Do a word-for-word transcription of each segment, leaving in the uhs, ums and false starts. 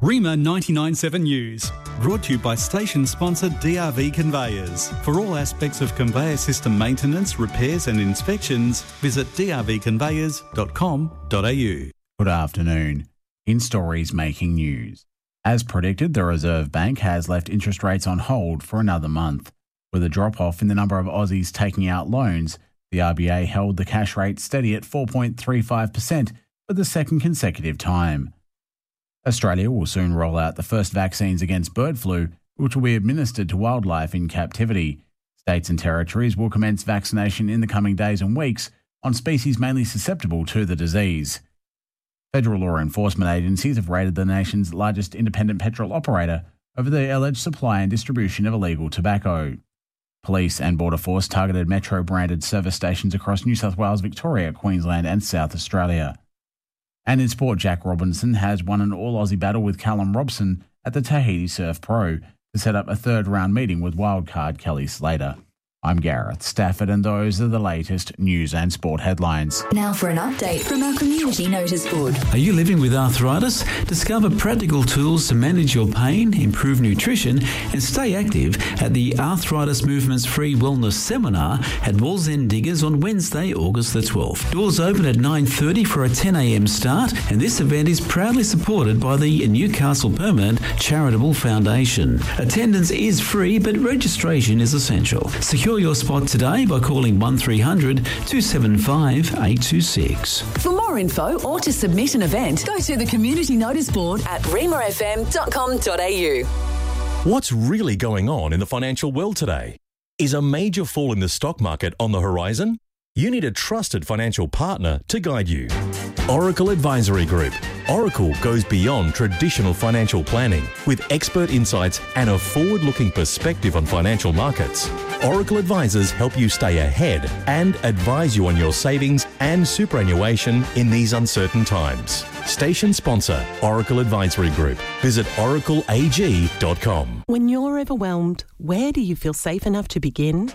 Rima ninety-nine point seven News, brought to you by station sponsor D R V Conveyors. For all aspects of conveyor system maintenance, repairs and inspections, visit d r v conveyors dot com dot a u. Good afternoon. In stories making news. As predicted, the Reserve Bank has left interest rates on hold for another month. With a drop-off in the number of Aussies taking out loans, the R B A held the cash rate steady at four point three five percent for the second consecutive time. Australia will soon roll out the first vaccines against bird flu, which will be administered to wildlife in captivity. States and territories will commence vaccination in the coming days and weeks on species mainly susceptible to the disease. Federal law enforcement agencies have raided the nation's largest independent petrol operator over the alleged supply and distribution of illegal tobacco. Police and Border Force targeted Metro-branded service stations across New South Wales, Victoria, Queensland and South Australia. And in sport, Jack Robinson has won an all-Aussie battle with Callum Robson at the Tahiti Surf Pro to set up a third-round meeting with wildcard Kelly Slater. I'm Gareth Stafford, and those are the latest news and sport headlines. Now for an update from our community notice board. Are you living with arthritis? Discover practical tools to manage your pain, improve nutrition, and stay active at the Arthritis Movements Free Wellness Seminar at Wallsend Diggers on Wednesday, August the twelfth. Doors open at nine thirty for a ten a m start, and this event is proudly supported by the Newcastle Permanent Charitable Foundation. Attendance is free, but registration is essential. Secure your spot today by calling one three hundred two seven five eight two six. For more info or to submit an event, go to the community notice board at rima f m dot com dot a u. What's really going on in the financial world today? Is a major fall in the stock market on the horizon? You need a trusted financial partner to guide you. Oracle Advisory Group. Oracle goes beyond traditional financial planning with expert insights and a forward-looking perspective on financial markets. Oracle advisors help you stay ahead and advise you on your savings and superannuation in these uncertain times. Station sponsor, Oracle Advisory Group. Visit oracle a g dot com. When you're overwhelmed, where do you feel safe enough to begin?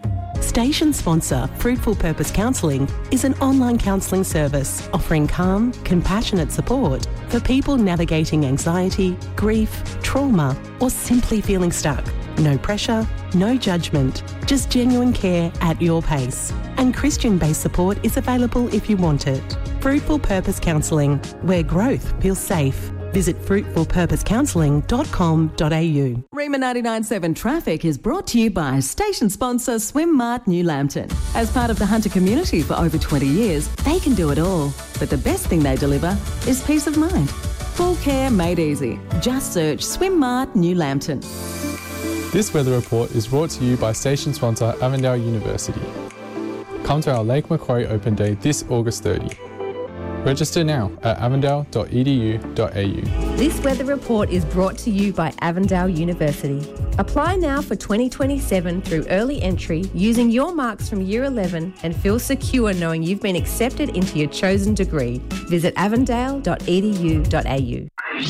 Station sponsor, Fruitful Purpose Counselling, is an online counselling service offering calm, compassionate support for people navigating anxiety, grief, trauma, or simply feeling stuck. No pressure, no judgment, just genuine care at your pace. And Christian-based support is available if you want it. Fruitful Purpose Counselling, where growth feels safe. Visit fruitful purpose counselling dot com dot a u. Rima ninety-nine point seven Traffic is brought to you by station sponsor Swim Mart New Lambton. As part of the Hunter community for over twenty years, they can do it all. But the best thing they deliver is peace of mind. Full care made easy. Just search Swim Mart New Lambton. This weather report is brought to you by station sponsor Avondale University. Come to our Lake Macquarie Open Day this August thirtieth. Register now at avondale dot e d u dot a u. This weather report is brought to you by Avondale University. Apply now for twenty twenty-seven through early entry using your marks from Year eleven and feel secure knowing you've been accepted into your chosen degree. Visit avondale dot e d u dot a u.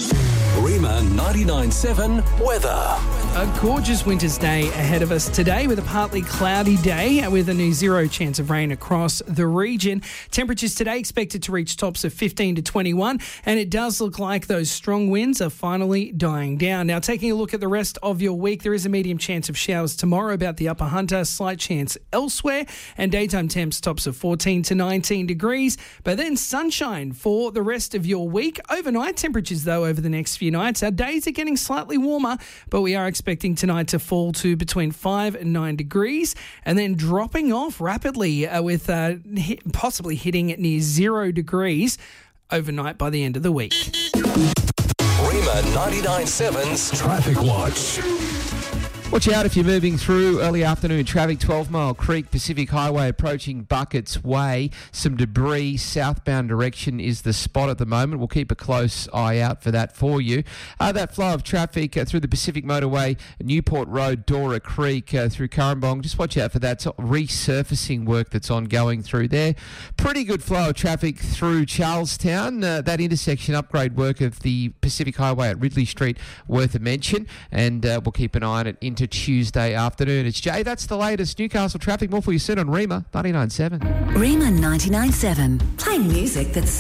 Rima ninety-nine point seven weather. A gorgeous winter's day ahead of us today with a partly cloudy day with a near zero chance of rain across the region. Temperatures today expected to reach tops of fifteen to twenty-one, and it does look like those strong winds are finally dying down. Now, taking a look at the rest of your week, there is a medium chance of showers tomorrow about the Upper Hunter, slight chance elsewhere, and daytime temps tops of fourteen to nineteen degrees, but then sunshine for the rest of your week. Overnight temperatures, though, over the next few nights, our days are getting slightly warmer, but we are expecting tonight to fall to between five and nine degrees and then dropping off rapidly uh, with uh, hit, possibly hitting at near zero degrees overnight by the end of the week. Rima ninety-nine point seven's Traffic Watch. Watch out if you're moving through early afternoon traffic. twelve Mile Creek Pacific Highway approaching Buckets Way. Some debris southbound direction is the spot at the moment. We'll keep a close eye out for that for you. Uh, that flow of traffic uh, through the Pacific Motorway, Newport Road, Dora Creek uh, through Currumbong. Just watch out for that resurfacing work that's ongoing through there. Pretty good flow of traffic through Charlestown. Uh, that intersection upgrade work of the Pacific Highway at Ridley Street worth a mention. And uh, we'll keep an eye on it into Tuesday afternoon. It's Jay. That's the latest Newcastle traffic. More for you soon on Rima ninety-nine point seven. Rima ninety-nine point seven. Playing music that's